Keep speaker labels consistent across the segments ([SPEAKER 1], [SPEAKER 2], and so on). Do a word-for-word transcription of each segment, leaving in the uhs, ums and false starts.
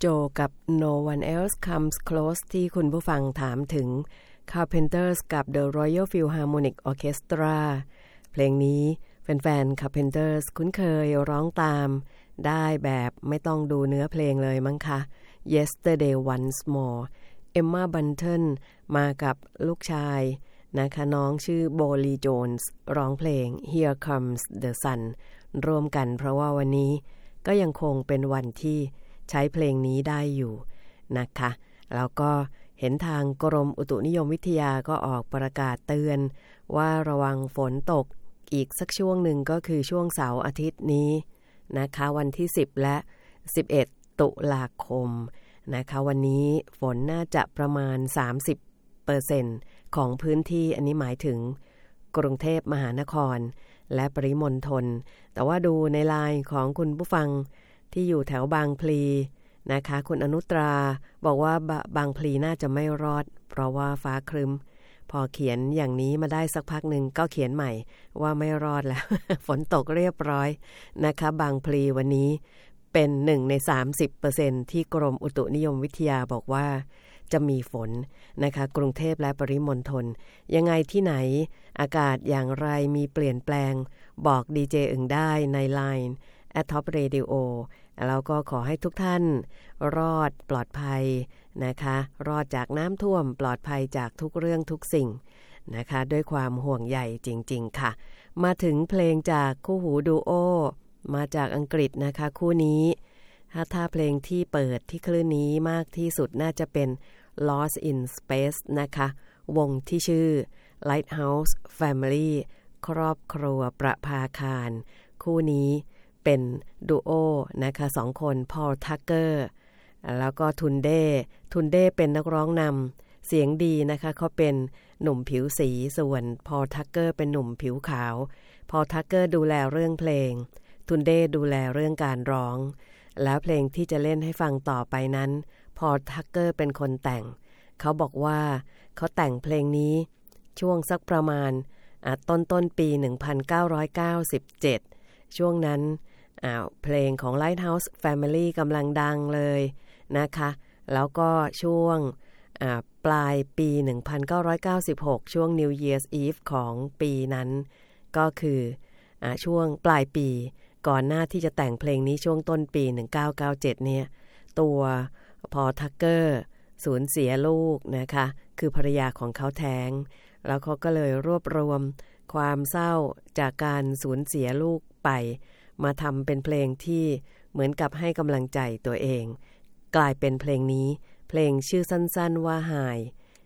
[SPEAKER 1] โจกับ No One Else Comes Close ที่คุณผู้ฟังถามถึง Carpenters กับ The Royal Philharmonic Orchestra เพลงนี้แฟนๆ Carpenters คุ้นเคยร้องตามได้แบบไม่ต้องดูเนื้อเพลงเลยมั้งคะ Yesterday Once More Emma Bunton มากับลูกชายนะคะน้องชื่อโบลีโจนส์ร้องเพลง Here Comes the Sun ร่วมกันเพราะว่าวันนี้ก็ยังคงเป็นวันที่ใช้เพลงนี้ได้อยู่นะคะแล้วก็เห็นทางกรมอุตุนิยมวิทยาก็ออกประกาศเตือนว่าระวังฝนตกอีกสักช่วงหนึ่งก็คือช่วงเสาร์อาทิตย์นี้นะคะวันที่สิบและสิบเอ็ดตุลาคมนะคะวันนี้ฝนน่าจะประมาณ สามสิบเปอร์เซ็นต์ ของพื้นที่อันนี้หมายถึงกรุงเทพมหานครและปริมณฑลแต่ว่าดูในไลน์ของคุณผู้ฟังที่อยู่แถวบางพลีนะคะคุณอนุตราบอกว่าบางพลีน่าจะไม่รอดเพราะว่าฟ้าครึ้มพอเขียนอย่างนี้มาได้สักพักหนึ่งก็เขียนใหม่ว่าไม่รอดแล้ว ฝนตกเรียบร้อยนะคะบางพลีวันนี้เป็นหนึ่งใน สามสิบเปอร์เซ็นต์ ที่กรมอุตุนิยมวิทยาบอกว่าจะมีฝนนะคะกรุงเทพและปริมณฑลยังไงที่ไหนอากาศอย่างไรมีเปลี่ยนแปลงบอกดีเจอึ่งได้ใน ไลน์ แอท ท็อป เรดิโอ แล้วก็ขอให้ทุกท่านรอดปลอดภัยนะคะรอดจากน้ำท่วมปลอดภัยจากทุกเรื่องทุกสิ่งนะคะด้วยความห่วงใยจริงๆค่ะมาถึงเพลงจากคู่หูดูโอมาจากอังกฤษนะคะคู่นี้ถ้าถ้าเพลงที่เปิดที่คลื่นนี้มากที่สุดน่าจะเป็น Lost in Space นะคะวงที่ชื่อ Lighthouse Family ครอบครัวประภาคารคู่นี้เป็นดูโอนะคะสองคนพอล ทักเกอร์แล้วก็ทุนเด้ทุนเด้เป็นนักร้องนำเสียงดีนะคะเขาเป็นหนุ่มผิวสีส่วนพอล ทักเกอร์เป็นหนุ่มผิวขาวพอล ทักเกอร์ดูแลเรื่องเพลงทุนเด้ดูแลเรื่องการร้องแล้วเพลงที่จะเล่นให้ฟังต่อไปนั้นพอล ทักเกอร์เป็นคนแต่งเขาบอกว่าเขาแต่งเพลงนี้ช่วงสักประมาณต้นต้นปีหนึ่งพันเก้าร้อยเก้าสิบเจ็ดช่วงนั้นเพลงของ Lighthouse Family กำลังดังเลยนะคะแล้วก็ช่วงปลายปีหนึ่งพันเก้าร้อยเก้าสิบหกช่วง New Year's Eve ของปีนั้นก็คืออช่วงปลายปีก่อนหน้าที่จะแต่งเพลงนี้ช่วงต้นปีหนึ่งพันเก้าร้อยเก้าสิบเจ็ดเนี่ยตัวพอล ทักเกอร์สูญเสียลูกนะคะคือภรรยาของเขาแท้งแล้วเขาก็เลยรวบรวมความเศร้าจากการสูญเสียลูกไปมาทำเป็นเพลงที่เหมือนกับให้กำลังใจตัวเองกลายเป็นเพลงนี้เพลงชื่อสั้นๆว่า High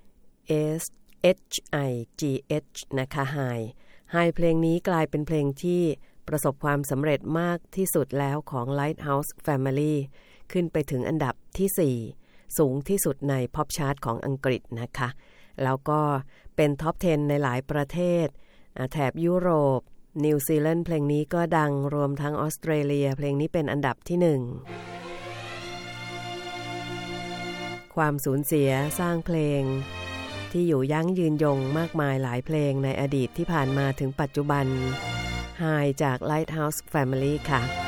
[SPEAKER 1] S H I G H นะคะ High High เพลงนี้กลายเป็นเพลงที่ประสบความสำเร็จมากที่สุดแล้วของ Lighthouse Family ขึ้นไปถึงอันดับที่สี่สูงที่สุดใน Pop Chart ของอังกฤษนะคะแล้วก็เป็นท็อปสิบในหลายประเทศแถบยุโรปนิวซีแลนด์เพลงนี้ก็ดังรวมทั้งออสเตรเลียเพลงนี้เป็นอันดับที่หนึ่งความสูญเสียสร้างเพลงที่อยู่ยั้งยืนยงมากมายหลายเพลงในอดีตที่ผ่านมาถึงปัจจุบัน High จาก Lighthouse Family ค่ะ